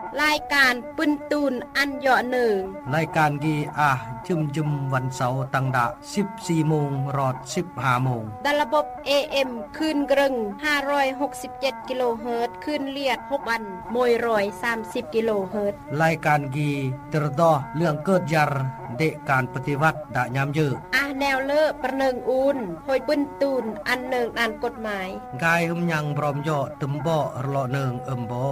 รายการปืนตูนอันเหาะหนึ่งรายการกีจุมวันเสาร์ตั้งดะ 14 โมงรอด 15 โมงดระบบ AM คืนกรึง567กิโลเฮิรตซ์คืนเลียด6วัน130กิโลเฮิรตซ์รายการกีตรดอเรื่องเกิดยารเดะการปฏิวัติดะยามเยอะแนวเลอะประเนิงอูนหอยปืนตูนอันเนิงด้านกฎหมายกายหึมยังพร้อมย่อตึมบ่อรลอเนิงบ่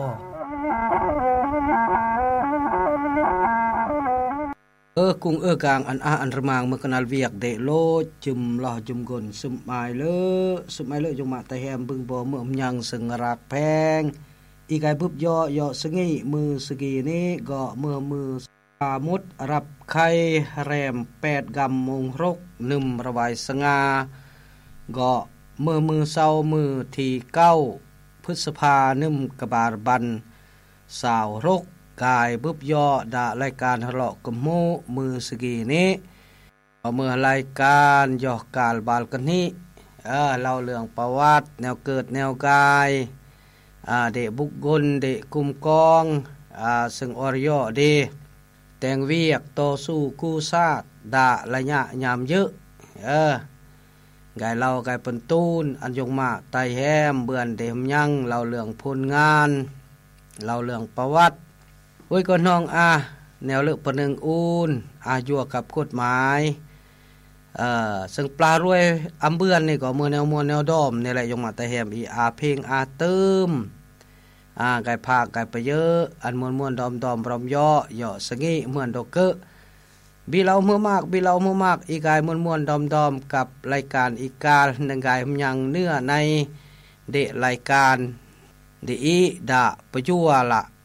กุงกลางอันระมางเมื่อกันเวียกเดโลจุมลอจุมกลสุมไมเลจงมาตะแฮมบึงบ่เมื่อมยังสึงรักแพงอีกายบึบย่อสงีมือสกีนี้ก็มืออามุดรับไข่แรม8กำมงรกนึ่มระบายสงาก็มือเศร้ามือที่9พฤษภานึ่มกบาลบันสาวรกกายบึบดารายการทะเลาะกับมูมือสกีนี้เมื่อรายการย่อกาลบาลกันนี้เล่าเรื่องประวัติแนวเกิดแนวกายเดบุกกลเดกุมกองซึ่งอริยเดแต่งเวียกต่อสู้กู้ซาดดาระยะยามเยอะไก่เราไก่เป็นตูนอันยงมาไตแฮมเบื่อนเดมยังเราเรื่องผลงานเราเรื่องประวัติไว้ก่อนน้องแนวเลือกประหนึ่งอูนยั่วกับกฎหมายซึ่งปลารวยอำเบือนนี่ก็มือแนวมวลแนวดอมนี่แหละยงมาไตแฮมเพลงเติมไก่ภาคไก่ไปเยอะอันมวนดอมพร้อมย่อสงี้เหมือนดอกเกอบีเราเมื่อมากอีกายมวนดอมกับรายการอีกาหนึ่งกายยังเนื้อในเดรายการเดอีดะประยัวละ